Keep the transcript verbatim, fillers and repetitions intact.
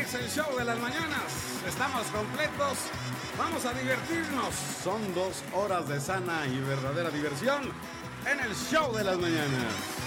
Es el show de las mañanas. Estamos completos. Vamos a divertirnos. Son dos horas de sana y verdadera diversión en el show de las mañanas.